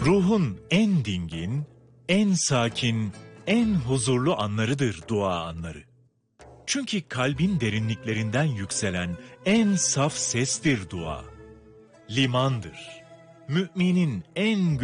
Ruhun en dingin, en sakin, en huzurlu anlarıdır dua anları. Çünkü kalbin derinliklerinden yükselen en saf sestir dua. Limandır. Müminin en